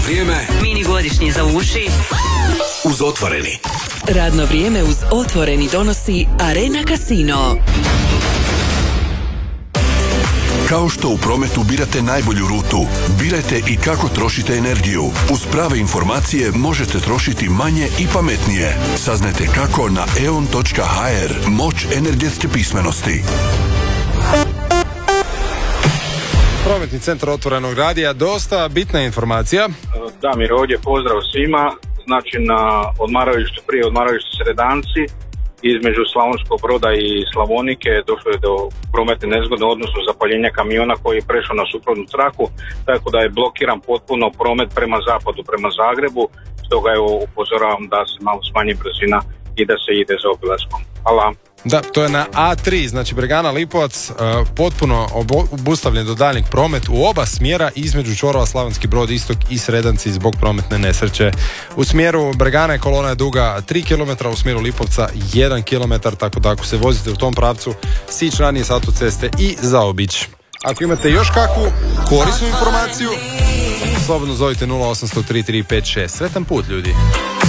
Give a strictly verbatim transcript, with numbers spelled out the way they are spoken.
vrijeme. Mini godišnji za uši. Uz Otvoreni. Radno vrijeme uz Otvoreni donosi Arena Casino. Kao što u prometu birate najbolju rutu, birajte i kako trošite energiju. Uz prave informacije možete trošiti manje i pametnije. Saznajte kako na e on točka ha er. Moć energetske pismenosti. Prometni centar Otvorenog radija, dosta bitna informacija. Damir ovdje, pozdrav svima. Znači na odmaralištu, prije odmaralištu Sredanci, između Slavonskog Broda i Slavonike došlo je do prometne nezgode, odnosno zapaljenja kamiona koji je prešao na suprotnu traku, tako da je blokiran potpuno promet prema zapadu, prema Zagrebu, stoga evo upozoravam da se malo smanji brzina i da se ide za obilaskom. Hvala. Da, to je na A tri, znači Bregana Lipovac, uh, potpuno obustavljen do daljnjeg promet u oba smjera između čvorova Slavonski Brod istok i Sredanci zbog prometne nesreće. U smjeru Bregane kolona je duga tri kilometra, u smjeru Lipovca jedan kilometar, tako da ako se vozite u tom pravcu, sići ranije s autoceste i zaobići. Ako imate još kakvu korisnu informaciju, slobodno zovite nula osam zero tri tri pet šest. Sretan put, ljudi!